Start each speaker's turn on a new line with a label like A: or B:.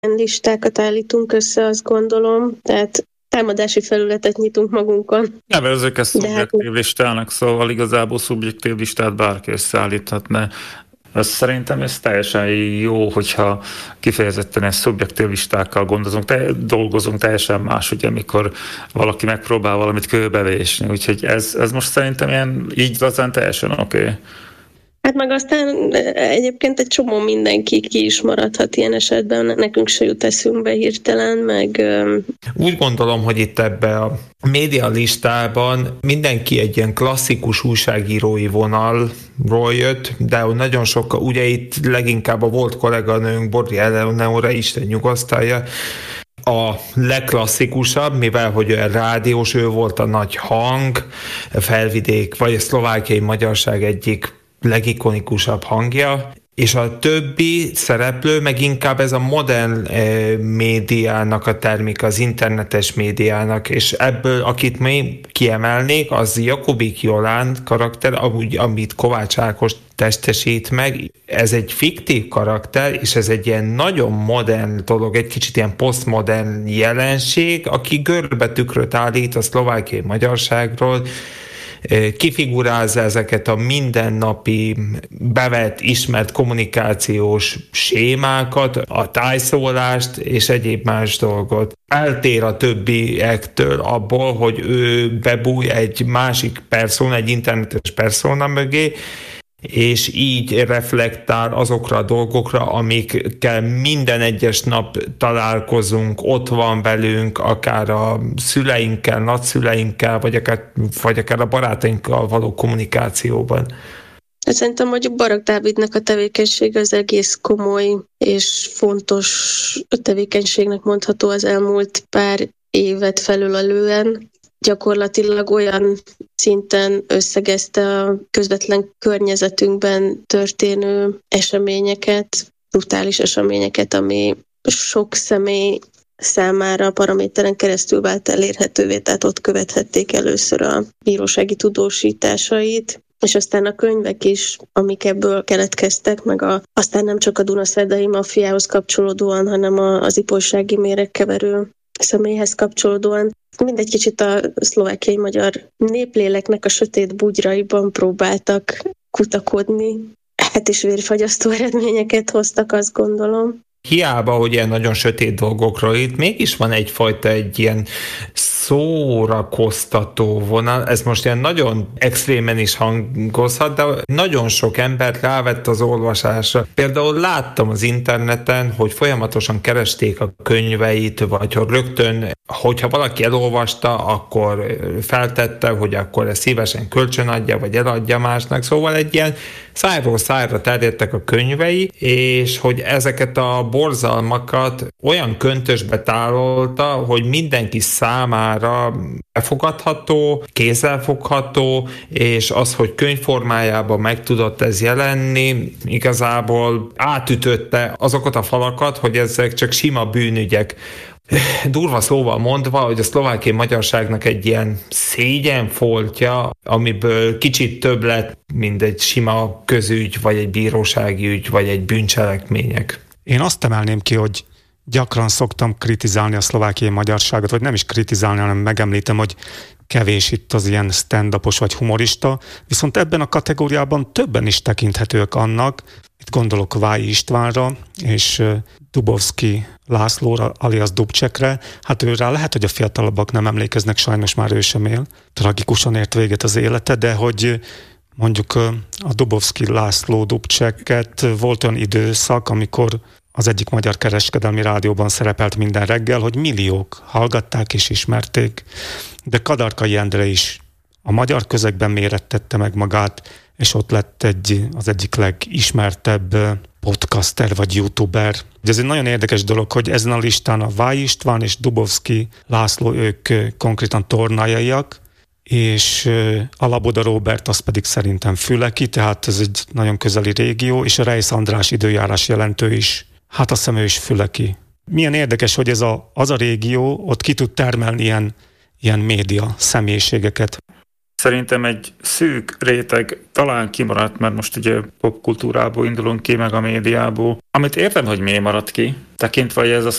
A: listákat állítunk össze, azt gondolom, tehát támadási felületet nyitunk magunkon.
B: Nevezzük ezt szubjektív listának, szóval igazából szubjektív listát bárki összeállíthatna. Szerintem ez teljesen jó, hogyha kifejezetten ezt szubjektív listákkal dolgozunk teljesen más, ugye, amikor valaki megpróbál valamit kőbevésni, úgyhogy ez most szerintem ilyen így lazán teljesen oké.
A: Hát meg aztán egyébként egy csomó mindenki ki is maradhat ilyen esetben, nekünk se jut eszünkbe hirtelen, meg...
C: Úgy gondolom, hogy itt ebbe a média listában mindenki egy ilyen klasszikus újságírói vonalról jött, de nagyon sok, ugye itt leginkább a volt kolléganőnk Borri Eleonora, Isten nyugosztalja, a legklasszikusabb, mivel hogy olyan rádiós, ő volt a nagy hang, Felvidék, vagy a szlovákiai magyarság egyik legikonikusabb hangja, és a többi szereplő meg inkább ez a modern médiának a termék, az internetes médiának, és ebből, akit mi kiemelnék, az Jakubik Jolán karakter, amit Kovács Ákos testesít meg. Ez egy fiktív karakter, és ez egy ilyen nagyon modern dolog, egy kicsit ilyen posztmodern jelenség, aki görbetükröt állít a szlovákiai magyarságról, kifigurázza ezeket a mindennapi bevett, ismert kommunikációs sémákat, a tájszólást és egyéb más dolgot. Eltér a többiektől abból, hogy ő bebúj egy másik persona, egy internetes persona mögé, és így reflektál azokra a dolgokra, amikkel minden egyes nap találkozunk, ott van velünk, akár a szüleinkkel, nagyszüleinkkel, vagy akár a barátainkkal való kommunikációban.
A: Szerintem, hogy Barak Dávidnak a tevékenysége az egész komoly és fontos tevékenységnek mondható az elmúlt pár évet felülelően. Gyakorlatilag olyan szinten összegezte a közvetlen környezetünkben történő eseményeket, brutális eseményeket, ami sok személy számára a paraméteren keresztül vált elérhetővé, tehát ott követhették először a bírósági tudósításait, és aztán a könyvek is, amik ebből keletkeztek, meg aztán nem csak a Dunaszerdai maffiához kapcsolódóan, hanem az ipolysági méregkeverő személyhez kapcsolódóan. Mindegy kicsit a szlovákiai magyar népléleknek a sötét bugyraiban próbáltak kutakodni. Hát is vérfagyasztó eredményeket hoztak, azt gondolom.
C: Hiába, hogy ilyen nagyon sötét dolgokról itt mégis van egyfajta egy ilyen szórakoztató vonal, ez most ilyen nagyon extrémen is hangozhat, de nagyon sok ember rávett az olvasásra. Például láttam az interneten, hogy folyamatosan keresték a könyveit, vagy hogy rögtön, hogyha valaki elolvasta, akkor feltette, hogy akkor ezt szívesen kölcsönadja, vagy eladja másnak, szóval egy ilyen szájról szájra terjedtek a könyvei, és hogy ezeket a borzalmakat olyan köntösbe tárolta, hogy mindenki számára befogadható, kézzelfogható, és az, hogy könyvformájában meg tudott ez jelenni, igazából átütötte azokat a falakat, hogy ezek csak sima bűnügyek. Durva szóval mondva, hogy a szlovákiai magyarságnak egy ilyen szégyenfoltja, amiből kicsit több lett, mint egy sima közügy, vagy egy bírósági ügy, vagy egy bűncselekmények.
D: Én azt emelném ki, hogy gyakran szoktam kritizálni a szlovákiai magyarságot, vagy nem is kritizálni, hanem megemlítem, hogy kevés itt az ilyen stand-upos vagy humorista, viszont ebben a kategóriában többen is tekinthetők annak, itt gondolok Vályi Istvánra, és Dubovszki Lászlóra, alias Dubcsekre, hát őrá lehet, hogy a fiatalabbak nem emlékeznek, sajnos már ő sem él. Tragikusan ért véget az élete, de hogy mondjuk a Dubovszki László Dubcseket volt olyan időszak, amikor az egyik magyar kereskedelmi rádióban szerepelt minden reggel, hogy milliók hallgatták és ismerték, de Kadarkai Endre is a magyar közegben mérettette meg magát, és ott lett az egyik legismertebb podcaster vagy youtuber. Ez egy nagyon érdekes dolog, hogy ezen a listán a Vályi István és Dubovszki László, ők konkrétan tornajaiak, és a Laboda Róbert az pedig szerintem füleki, tehát ez egy nagyon közeli régió, és a Reisz András időjárás jelentő is, hát azt hiszem ő is füleki. Milyen érdekes, hogy az a régió ott ki tud termelni ilyen média személyiségeket.
B: Szerintem egy szűk réteg talán kimaradt, mert most ugye popkultúrából indulunk ki, meg a médiából. Amit értem, hogy miért maradt ki, tekintve, hogy ez a